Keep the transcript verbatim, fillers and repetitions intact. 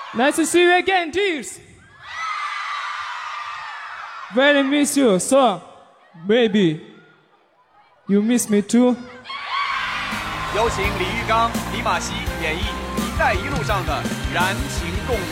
Nice to see you again, Jeeves. Very miss you, so maybe you miss me too. 有请李玉刚、李玛琦演绎《一带一路》上的燃情共鸣。